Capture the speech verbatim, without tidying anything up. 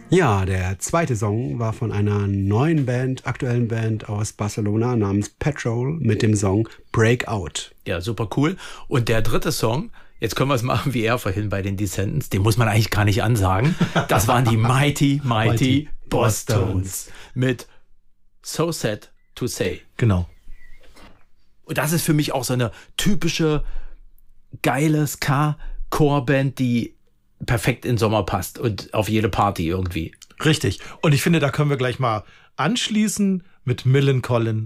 Ja, der zweite Song war von einer neuen Band, aktuellen Band aus Barcelona namens Petrol mit dem Song Breakout. Ja, super cool. Und der dritte Song, jetzt können wir es machen wie er vorhin bei den Descendants, den muss man eigentlich gar nicht ansagen. Das waren die Mighty, Mighty, Mighty Boss Tones mit So Sad to Say. Genau. Und das ist für mich auch so eine typische geile Ska-Core-Band, die perfekt in den Sommer passt und auf jede Party irgendwie. Richtig. Und ich finde, da können wir gleich mal anschließen mit Millencolin